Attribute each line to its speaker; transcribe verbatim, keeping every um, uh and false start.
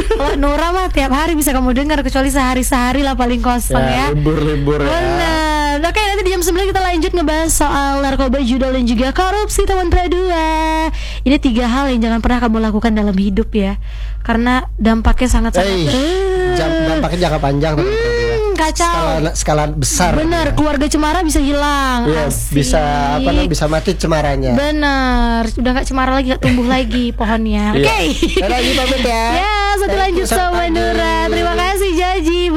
Speaker 1: Kalau Nora mah tiap hari bisa kamu dengar, kecuali sehari-sehari lah paling kosong ya.
Speaker 2: Libur-libur ya.
Speaker 1: Benar. Oke, nanti di jam sembilan kita lanjut ngebahas soal narkoba, judul dan juga korupsi, teman dua. Ini tiga hal yang jangan pernah kamu lakukan dalam hidup ya, karena dampaknya sangat-sangat
Speaker 2: Eh, jam- dampaknya jangka panjang teman Pradua.
Speaker 1: hmm, kacau.
Speaker 2: Skala, skala besar.
Speaker 1: Benar,
Speaker 2: ya.
Speaker 1: keluarga cemara bisa hilang.
Speaker 2: Iya,
Speaker 1: Asik.
Speaker 2: bisa apa namanya, bisa mati cemaranya.
Speaker 1: Benar, udah gak cemara lagi, gak tumbuh lagi pohonnya. Oke.
Speaker 2: Iya. Dan lagi pamit ya.
Speaker 1: Ya, satu
Speaker 2: Thank
Speaker 1: lanjut
Speaker 2: you,
Speaker 1: sama
Speaker 2: Satu
Speaker 1: Nura.
Speaker 2: lagi.
Speaker 1: Terima kasih Jaji.